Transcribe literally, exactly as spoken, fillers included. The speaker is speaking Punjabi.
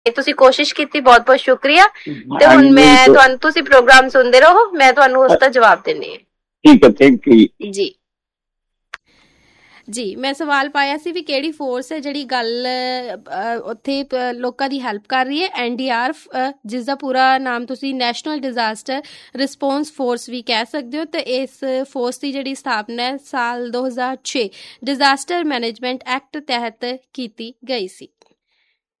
ਤੇ ਤੁਸੀਂ ਕੋਸ਼ਿਸ਼ ਕੀਤੀ, ਬਹੁਤ ਬਹੁਤ ਸ਼ੁਕਰੀਆ। ਤੇ ਹਾਂਜੀ, ਹੁਣ ਮੈਂ ਮੈਨੂੰ ਤੁਹਾਨੂੰ, ਤੁਸੀਂ ਪ੍ਰੋਗਰਾਮ ਸੁਣਦੇ ਰਹੋ, ਮੈਂ ਤੁਹਾਨੂੰ ਉਸ ਦਾ ਜਵਾਬ ਦਿੰਦੀ ਹਾਂ। ਠੀਕ ਹੈ, ਥੈਂਕ ਯੂ ਜੀ ਜੀ। ਮੈਂ ਸਵਾਲ ਪਾਇਆ ਸੀ ਵੀ ਕਿਹੜੀ ਫੋਰਸ ਹੈ ਜਿਹੜੀ ਗੱਲ ਉੱਥੇ ਲੋਕਾਂ ਦੀ ਹੈਲਪ ਕਰ ਰਹੀ ਹੈ। ਐਨ ਡੀ ਆਰ ਐਫ, ਜਿਸ ਦਾ ਪੂਰਾ ਨਾਮ ਤੁਸੀਂ ਨੈਸ਼ਨਲ ਡਿਜ਼ਾਸਟਰ ਰਿਸਪੌਂਸ ਫੋਰਸ ਵੀ ਕਹਿ ਸਕਦੇ ਹੋ। ਤੇ ਇਸ ਫੋਰਸ ਦੀ ਜਿਹੜੀ ਸਥਾਪਨਾ ਹੈ ਸਾਲ ਦੋ ਹਜ਼ਾਰ ਛੇ ਡਿਜ਼ਾਸਟਰ ਮੈਨੇਜਮੈਂਟ ਐਕਟ ਤਹਿਤ ਕੀਤੀ ਗਈ ਸੀ।